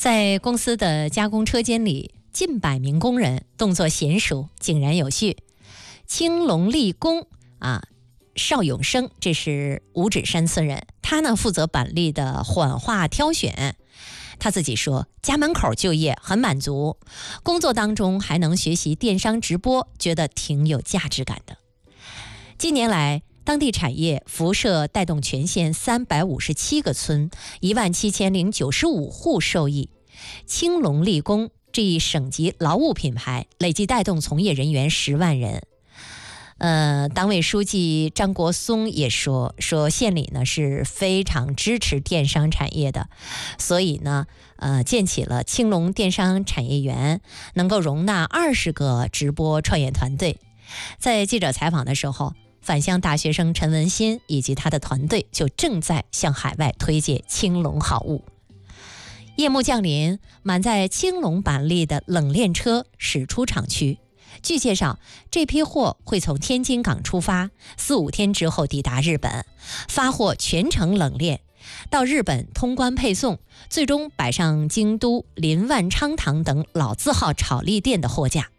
在公司的加工车间里，近100名工人动作娴熟，井然有序。青龙立工邵永生，这是五指山村人，他呢负责板栗的缓化挑选。他自己说，家门口就业很满足，工作当中还能学习电商直播，觉得挺有价值感的。近年来，当地产业辐射带动全县357个村17095户受益。青龙立工这一省级劳务品牌累计带动从业人员10万人。党委书记张国松也说县里呢是非常支持电商产业的，所以呢建起了青龙电商产业园，能够容纳20个直播创业团队。在记者采访的时候，返乡大学生陈文新以及他的团队就正在向海外推介青龙好物。夜幕降临，满载青龙板栗的冷链车驶出厂区。据介绍，这批货会从天津港出发，4、5天之后抵达日本，发货全程冷链，到日本通关配送，最终摆上京都林万昌堂等老字号炒栗店的货架。